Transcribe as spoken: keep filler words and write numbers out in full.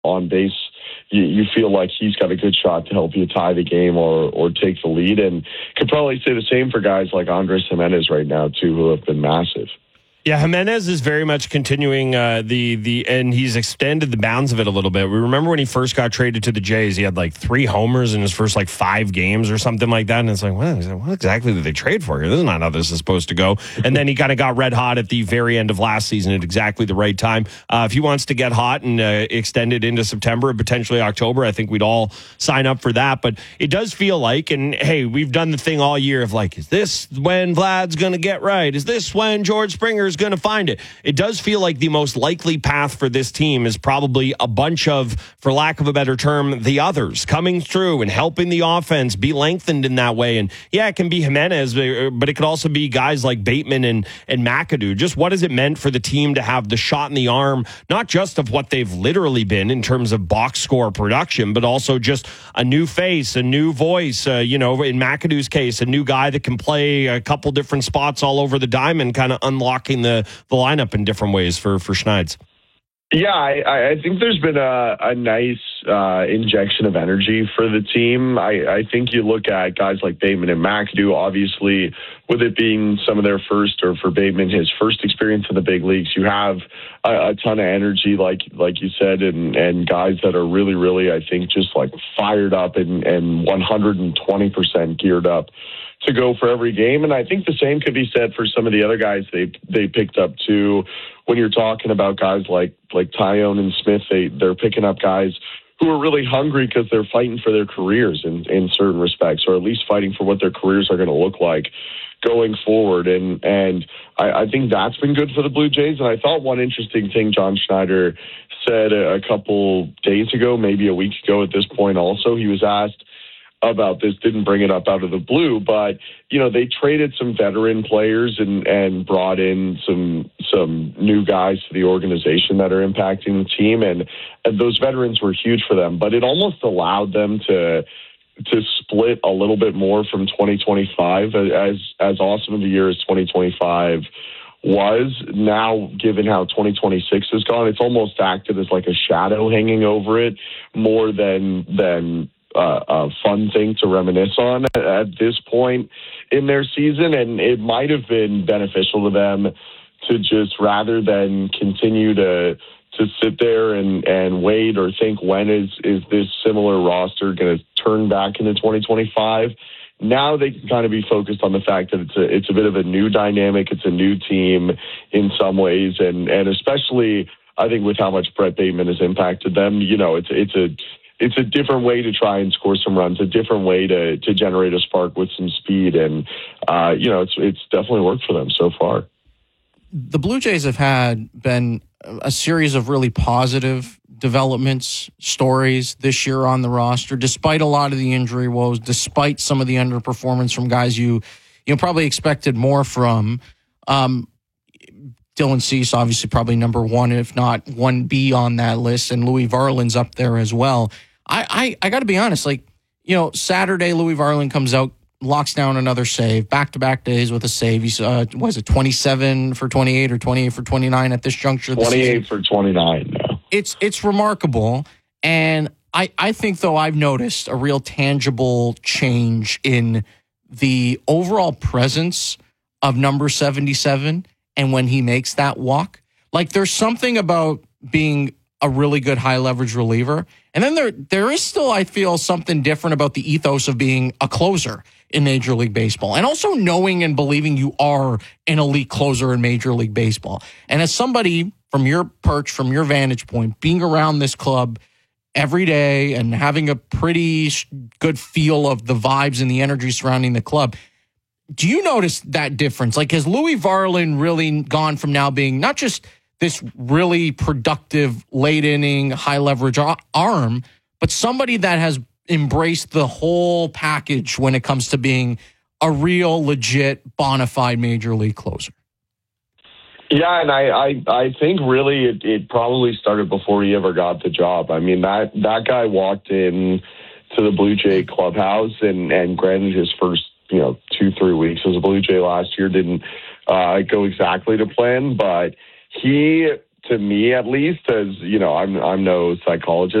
on base, you, you feel like he's got a good shot to help you tie the game or or take the lead. And could probably say the same for guys like Andres Gimenez right now, too, who have been massive. Yeah, Gimenez is very much continuing uh, the the, and he's extended the bounds of it a little bit. We remember when he first got traded to the Jays, he had like three homers in his first like five games or something like that, and it's like, what, what exactly did they trade for here? This is not how this is supposed to go. And then he kind of got red hot at the very end of last season at exactly the right time. Uh, if he wants to get hot and uh, extend it into September and potentially October, I think we'd all sign up for that. But it does feel like, and hey, we've done the thing all year of like, is this when Vlad's going to get right? Is this when George Springer is going to find it? It does feel like the most likely path for this team is probably a bunch of, for lack of a better term, the others coming through and helping the offense be lengthened in that way. And yeah, it can be Gimenez, but it could also be guys like Bateman and, and McAdoo. Just what has it meant for the team to have the shot in the arm, not just of what they've literally been in terms of box score production, but also just a new face, a new voice, uh, you know, in McAdoo's case, a new guy that can play a couple different spots all over the diamond, kind of unlocking the the lineup in different ways for, for Schneid's. Yeah, I, I think there's been a, a nice uh, injection of energy for the team. I, I think you look at guys like Bateman and McAdoo, obviously, with it being some of their first, or for Bateman, his first experience in the big leagues, you have a, a ton of energy, like like you said, and, and guys that are really, really, I think, just like fired up and, and one hundred twenty percent geared up to go for every game. And I think the same could be said for some of the other guys they they picked up too. When you're talking about guys like like Tyone and Smith, they they're picking up guys who are really hungry because they're fighting for their careers in, in certain respects, or at least fighting for what their careers are going to look like going forward. And and I, I think that's been good for the Blue Jays. And I thought one interesting thing John Schneider said a, a couple days ago, maybe a week ago at this point also, he was asked about this, didn't bring it up out of the blue, but, you know, they traded some veteran players and, and brought in some some new guys to the organization that are impacting the team, and, and those veterans were huge for them. But it almost allowed them to to split a little bit more from twenty twenty-five. As as awesome of a year as twenty twenty-five was, now given how twenty twenty-six has gone, it's almost acted as like a shadow hanging over it more than than Uh, a fun thing to reminisce on at this point in their season. And it might have been beneficial to them to just, rather than continue to to sit there and, and wait or think when is, is this similar roster going to turn back into twenty twenty-five, now they can kind of be focused on the fact that it's a, it's a bit of a new dynamic. It's a new team in some ways. And, and especially, I think, with how much Brett Bateman has impacted them, you know, it's, it's a, It's a different way to try and score some runs, a different way to to generate a spark with some speed, and uh, you know, it's it's definitely worked for them so far. The Blue Jays have had been a series of really positive developments, stories this year on the roster, despite a lot of the injury woes, despite some of the underperformance from guys you you know probably expected more from. Um, Dylan Cease, obviously, probably number one, if not one B on that list, and Louis Varland's up there as well. I, I, I got to be honest, like, you know, Saturday, Louis Varland comes out, locks down another save, back-to-back days with a save. He's, uh, what is it, twenty-seven for twenty-eight or twenty-eight for twenty-nine at this juncture? twenty-eight for twenty-nine now. It's, it's remarkable, and I, I think, though, I've noticed a real tangible change in the overall presence of number seventy-seven, and when he makes that walk. Like, there's something about being a really good high-leverage reliever. And then there there is still, I feel, something different about the ethos of being a closer in Major League Baseball. And also knowing and believing you are an elite closer in Major League Baseball. And as somebody from your perch, from your vantage point, being around this club every day and having a pretty good feel of the vibes and the energy surrounding the club, do you notice that difference? Like, has Louis Varland really gone from now being not just this really productive, late inning, high leverage arm, but somebody that has embraced the whole package when it comes to being a real, legit, bona fide major league closer? Yeah, and I, I, I think really it, it probably started before he ever got the job. I mean, that, that guy walked in to the Blue Jay clubhouse, and, and granted his first you know, two, three weeks as a Blue Jay last year didn't uh, go exactly to plan, but he, to me, at least, as you know, I'm I'm no psychologist.